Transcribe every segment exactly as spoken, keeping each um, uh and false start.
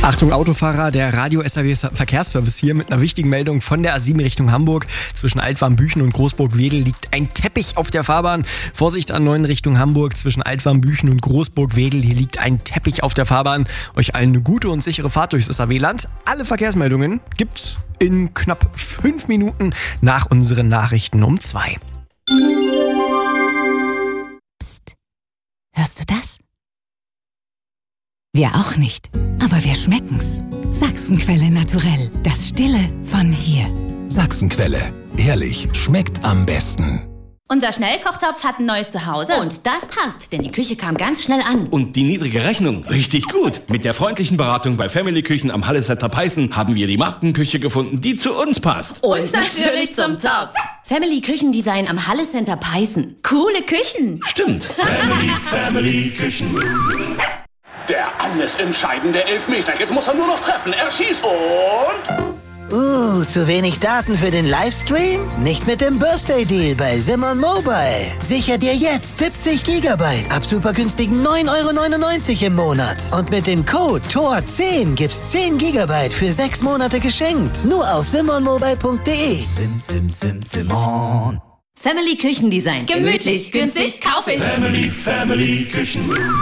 Achtung Autofahrer, der Radio S A W Verkehrsservice hier mit einer wichtigen Meldung von der A sieben Richtung Hamburg. Zwischen Altwarmbüchen und Großburg-Wedel liegt ein Teppich auf der Fahrbahn. Vorsicht A neun Richtung Hamburg, zwischen Altwarmbüchen und Großburg-Wedel. Hier liegt ein Teppich auf der Fahrbahn. Euch allen eine gute und sichere Fahrt durchs S A W-Land. Alle Verkehrsmeldungen gibt's in knapp fünf Minuten nach unseren Nachrichten um zwei. Psst. Hörst du das? Wir auch nicht, aber wir schmecken's. Sachsenquelle naturell, das Stille von hier. Sachsenquelle, ehrlich, schmeckt am besten. Unser Schnellkochtopf hat ein neues Zuhause. Und das passt, denn die Küche kam ganz schnell an. Und die niedrige Rechnung, richtig gut. Mit der freundlichen Beratung bei Family Küchen am Hallesetter Peißen haben wir die Markenküche gefunden, die zu uns passt. Und, Und natürlich zum Topf. Family Küchendesign am Hallecenter Peißen. Coole Küchen. Stimmt. Family, Family Küchen. Der alles entscheidende Elfmeter. Jetzt muss er nur noch treffen. Er schießt und... Uh, zu wenig Daten für den Livestream? Nicht mit dem Birthday Deal bei Simon Mobile. Sicher dir jetzt siebzig Gigabyte ab super günstigen neun Euro neunundneunzig im Monat. Und mit dem Code T O R zehn gibt's zehn Gigabyte für sechs Monate geschenkt. Nur auf simon mobile punkt de. Sim, sim, sim, Simon. Family Küchendesign. Gemütlich, günstig, kauf ich. Family, Family Küchen.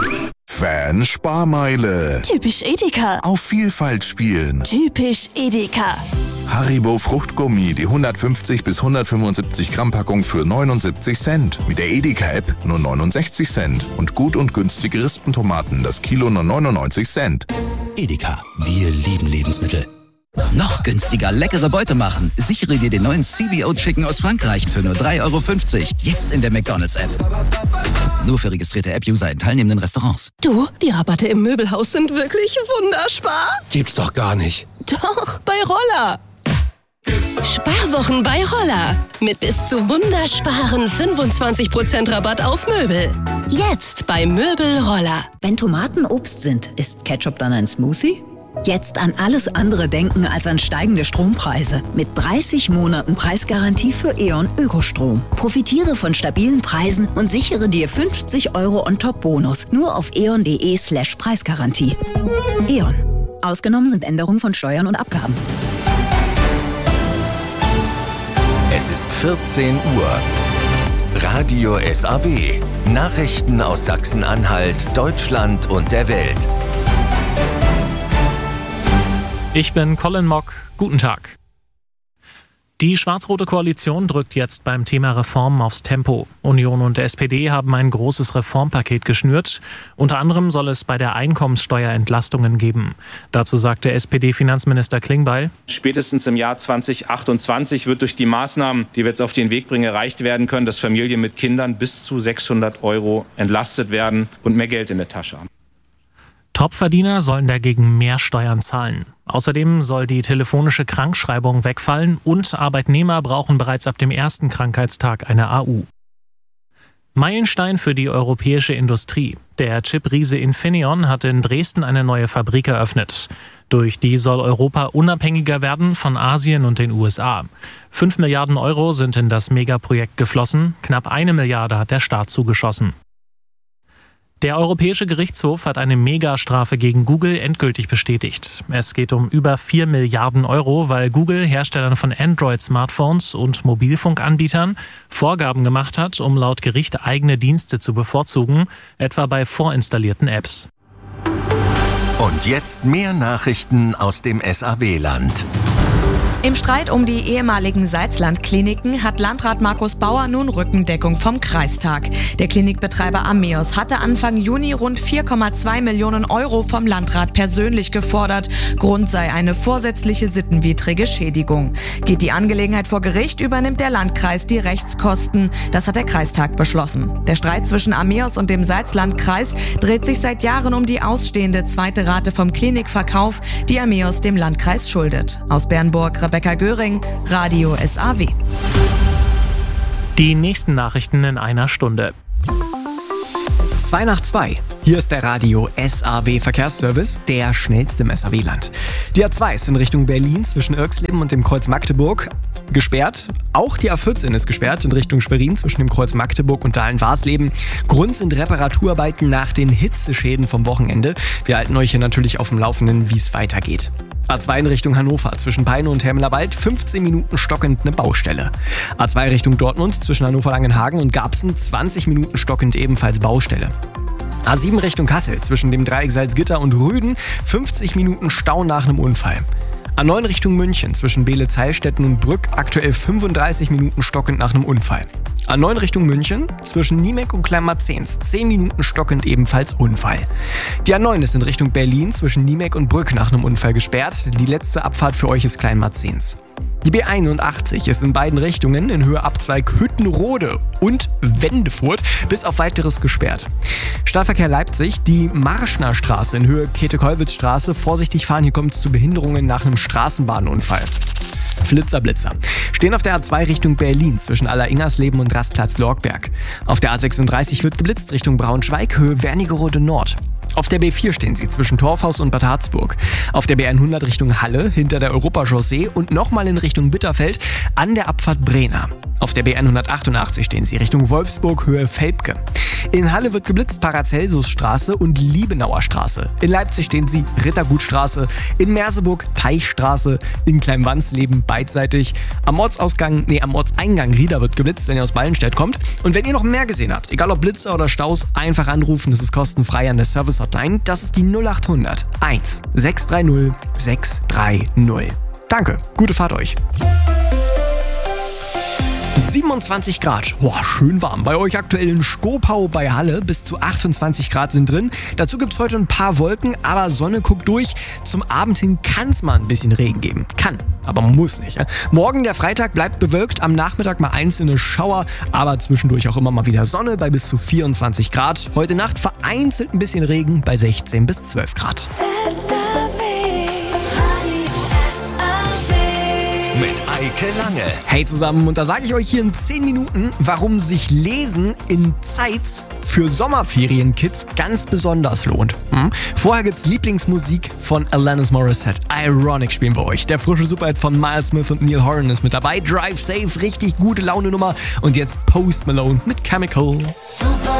Fan-Sparmeile. Typisch Edeka. Auf Vielfalt spielen. Typisch Edeka. Haribo Fruchtgummi, die hundertfünfzig bis hundertfünfundsiebzig Gramm Packung für neunundsiebzig Cent. Mit der Edeka-App nur neunundsechzig Cent. Und gut und günstige Rispentomaten, das Kilo nur neunundneunzig Cent. Edeka, wir lieben Lebensmittel. Noch günstiger leckere Beute machen. Sichere dir den neuen C B O Chicken aus Frankreich für nur drei Euro fünfzig. Jetzt in der McDonald's-App. Nur für registrierte App-User in teilnehmenden Restaurants. Du, die Rabatte im Möbelhaus sind wirklich wunderspar. Gibt's doch gar nicht. Doch, bei Roller. Sparwochen bei Roller. Mit bis zu wundersparen fünfundzwanzig Prozent Rabatt auf Möbel. Jetzt bei Möbel Roller. Wenn Tomaten Obst sind, ist Ketchup dann ein Smoothie? Jetzt an alles andere denken als an steigende Strompreise. Mit dreißig Monaten Preisgarantie für E.ON Ökostrom. Profitiere von stabilen Preisen und sichere dir fünfzig Euro On-Top-Bonus. Nur auf eon.de slash Preisgarantie. E.ON. Ausgenommen sind Änderungen von Steuern und Abgaben. Es ist vierzehn Uhr. Radio S A W. Nachrichten aus Sachsen-Anhalt, Deutschland und der Welt. Ich bin Colin Mock. Guten Tag. Die schwarz-rote Koalition drückt jetzt beim Thema Reformen aufs Tempo. Union und S P D haben ein großes Reformpaket geschnürt. Unter anderem soll es bei der Einkommenssteuer Entlastungen geben. Dazu sagte S P D-Finanzminister Klingbeil: Spätestens im Jahr zwanzig achtundzwanzig wird durch die Maßnahmen, die wir jetzt auf den Weg bringen, erreicht werden können, dass Familien mit Kindern bis zu sechshundert Euro entlastet werden und mehr Geld in der Tasche haben. Topverdiener sollen dagegen mehr Steuern zahlen. Außerdem soll die telefonische Krankschreibung wegfallen und Arbeitnehmer brauchen bereits ab dem ersten Krankheitstag eine A U. Meilenstein für die europäische Industrie. Der Chip-Riese Infineon hat in Dresden eine neue Fabrik eröffnet. Durch die soll Europa unabhängiger werden von Asien und den U S A. Fünf Milliarden Euro sind in das Megaprojekt geflossen. Knapp eine Milliarde hat der Staat zugeschossen. Der Europäische Gerichtshof hat eine Megastrafe gegen Google endgültig bestätigt. Es geht um über vier Milliarden Euro, weil Google Herstellern von Android-Smartphones und Mobilfunkanbietern Vorgaben gemacht hat, um laut Gericht eigene Dienste zu bevorzugen, etwa bei vorinstallierten Apps. Und jetzt mehr Nachrichten aus dem S A W-Land. Im Streit um die ehemaligen Salzland-Kliniken hat Landrat Markus Bauer nun Rückendeckung vom Kreistag. Der Klinikbetreiber Ameos hatte Anfang Juni rund vier Komma zwei Millionen Euro vom Landrat persönlich gefordert. Grund sei eine vorsätzliche sittenwidrige Schädigung. Geht die Angelegenheit vor Gericht, übernimmt der Landkreis die Rechtskosten. Das hat der Kreistag beschlossen. Der Streit zwischen Ameos und dem Salzlandkreis dreht sich seit Jahren um die ausstehende zweite Rate vom Klinikverkauf, die Ameos dem Landkreis schuldet. Aus Bernburg, Rebecca Göring, Radio S A W. Die nächsten Nachrichten in einer Stunde. zwei nach zwei. Hier ist der Radio S A W Verkehrsservice, der schnellste im S A W-Land. Die A zwei ist in Richtung Berlin zwischen Irxleben und dem Kreuz Magdeburg Gesperrt. Auch die A vierzehn ist gesperrt in Richtung Schwerin zwischen dem Kreuz Magdeburg und Dahlen-Warsleben. Grund sind Reparaturarbeiten nach den Hitzeschäden vom Wochenende. Wir halten euch hier natürlich auf dem Laufenden, wie es weitergeht. A zwei in Richtung Hannover, zwischen Peine und Hermlerwald, fünfzehn Minuten stockend eine Baustelle. A zwei Richtung Dortmund, zwischen Hannover-Langenhagen und Garbsen, zwanzig Minuten stockend ebenfalls Baustelle. A sieben Richtung Kassel, zwischen dem Dreieck Salzgitter und Rüden, fünfzig Minuten Stau nach einem Unfall. A neun Richtung München, zwischen Beelitz-Heilstätten und Brück, aktuell fünfunddreißig Minuten stockend nach einem Unfall. A neun Richtung München, zwischen Niemek und Kleinmarzens, zehn Minuten stockend ebenfalls Unfall. Die A neun ist in Richtung Berlin, zwischen Niemek und Brück nach einem Unfall gesperrt. Die letzte Abfahrt für euch ist Kleinmarzens. Die B einundachtzig ist in beiden Richtungen in Höhe Abzweig Hüttenrode und Wendefurt bis auf weiteres gesperrt. Stadtverkehr Leipzig, die Marschner Straße in Höhe Käthe-Kollwitz-Straße. Vorsichtig fahren, hier kommt es zu Behinderungen nach einem Straßenbahnunfall. Flitzer Blitzer. Stehen auf der A zwei Richtung Berlin zwischen Aller-Ingersleben und Rastplatz Lorgberg. Auf der A sechsunddreißig wird geblitzt Richtung Braunschweig, Höhe Wernigerode Nord. Auf der B vier stehen sie zwischen Torfhaus und Bad Harzburg. Auf der B hundert Richtung Halle, hinter der Europachaussee und nochmal in Richtung Bitterfeld an der Abfahrt Brena. Auf der B hundertachtundachtzig stehen sie Richtung Wolfsburg, Höhe Velpke. In Halle wird geblitzt Paracelsusstraße und Liebenauer Straße. In Leipzig stehen sie Rittergutstraße, in Merseburg Teichstraße, in Kleinwansleben beidseitig. Am Ortsausgang, nee, am Ortseingang Rieder wird geblitzt, wenn ihr aus Ballenstedt kommt. Und wenn ihr noch mehr gesehen habt, egal ob Blitzer oder Staus, einfach anrufen, das ist kostenfrei an der Service-Hotline. Das ist die null acht hundert eins sechs drei null sechs drei null. Danke, gute Fahrt euch. siebenundzwanzig Grad, boah, schön warm. Bei euch aktuell in Skopau bei Halle, bis zu achtundzwanzig Grad sind drin. Dazu gibt es heute ein paar Wolken, aber Sonne guckt durch. Zum Abend hin kann es mal ein bisschen Regen geben. Kann, aber muss nicht. Ja? Morgen, der Freitag, bleibt bewölkt, am Nachmittag mal einzelne Schauer, aber zwischendurch auch immer mal wieder Sonne bei bis zu vierundzwanzig Grad. Heute Nacht vereinzelt ein bisschen Regen bei sechzehn bis zwölf Grad. Mit Eike Lange. Hey zusammen, und da sage ich euch hier in zehn Minuten, warum sich Lesen in Zeit für Sommerferienkids ganz besonders lohnt. Hm? Vorher gibt's Lieblingsmusik von Alanis Morissette. Ironic spielen wir euch. Der frische Superhit von Miles Smith und Neil Horan ist mit dabei. Drive Safe, richtig gute Laune Nummer. Und jetzt Post Malone mit Chemical.